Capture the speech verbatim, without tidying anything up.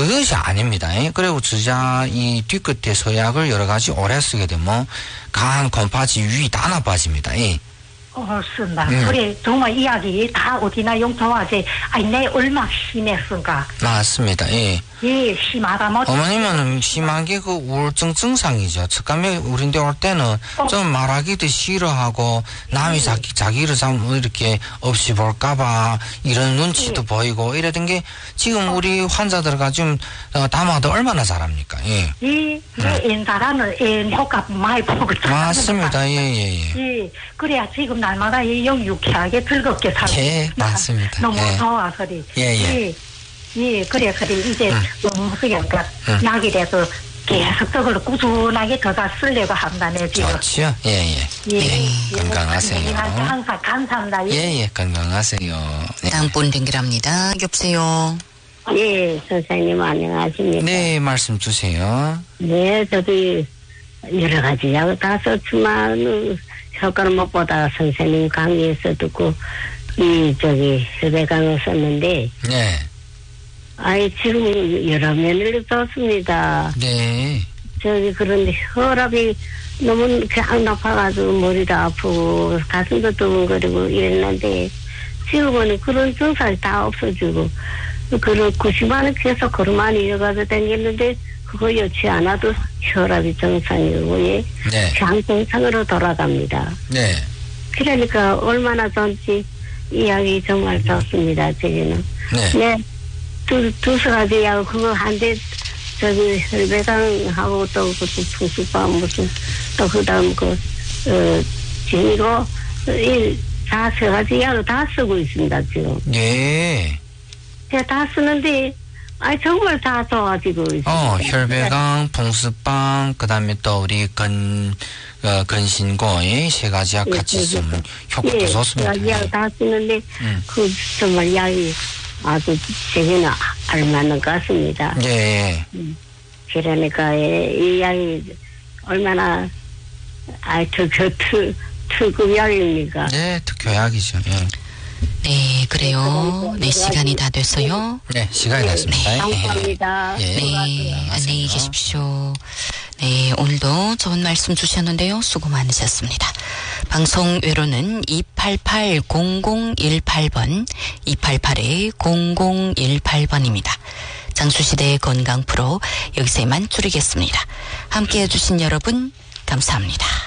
그것이 아닙니다. 그리고 주자 이 뒤끝에 서약을 여러 가지 오래 쓰게 되면 간, 곰파지, 위 다 나빠집니다. 예. 어, 쓴다. 음. 그래, 정말 이야기 다 어디나 용서하지. 아니, 내 얼마 심했은가. 맞습니다. 예. 예, 심하다. 뭐. 어머님은 심한 게 그 우울증 증상이죠. 특감에 우린데 올 때는 어. 좀 말하기도 싫어하고 남이 자기, 자기를 참 이렇게 없이 볼까봐 이런 눈치도 예. 보이고 이러던 게 지금 우리 환자들과 좀 어, 담아도 얼마나 잘합니까? 예. 예, 내 인사라는 인 효과 많이 보고. 맞습니다. 예, 예, 예. 예, 그래야 지금 날마다 영 유쾌하게 즐겁게 살고. 예, 맞습니다. 너무 예. 좋아서리. 예, 예. 예, 예, 그래, 그래. 이제 음. 너무 그러니까 음. 약이라도 계속 저걸 꾸준하게 더다 쓰려고 한다네, 지금. 좋지요? 예, 예. 예, 예, 예, 건강하세요. 선생님한테 항상 감사합니다. 예, 예, 건강하세요. 네. 다음 분 연결합니다. 여보세요. 예, 선생님 안녕하십니까? 네, 말씀 주세요. 네, 저도 여러 가지 약 다 썼지만 효과를 못 보다가 선생님 강의에서 듣고 이 저기 혈액강을 썼는데 네. 아이 지금 여러 면을 썼습니다. 네. 저기 그런데 혈압이 너무 그냥 높아가지고 머리도 아프고 가슴도 두근거리고 이랬는데 지금은 그런 증상이 다 없어지고 그런 구십만 원 계속 걸음만 이어가서 다녔는데 그거 여치 않아도 혈압이 정상이고 예. 네. 장정상으로 돌아갑니다. 네. 그러니까 얼마나 좋은지 이야기 정말 좋습니다. 저기는. 네. 네. 두, 두 가지 약 그거 한 대 저기 혈배당하고 또 그것도 풍수밥 무슨 또 그다음 그 어, 진이고 이다세 가지 약을 다 쓰고 있습니다 지금. 네. 제가 다 쓰는데 아 정말 다 좋아지고 있습니다. 어, 혈배강, 풍수빵, 그 다음에 또 우리 건, 어, 건신고, 이 세 가지 약 같이 쓰면 효과도 예, 좋습니다. 제가 약 다 쓰는데 음. 그 정말 약이 아주 제게는 알맞는 것 같습니다. 예. 그러니까 이 약이 얼마나 아주 그 특, 특급 약입니까? 네, 특효약이죠. 예. 네, 그래요. 네, 시간이 다 됐어요. 네, 시간이 됐습니다. 네, 감사합니다. 예. 네, 안녕히 계십시오. 네, 오늘도 좋은 말씀 주셨는데요. 수고 많으셨습니다. 방송 외로는 이팔팔 공공일팔 번, 이팔팔 공공일팔 번입니다. 장수시대의 건강 프로 여기서 이만 줄이겠습니다. 함께 해주신 여러분 감사합니다.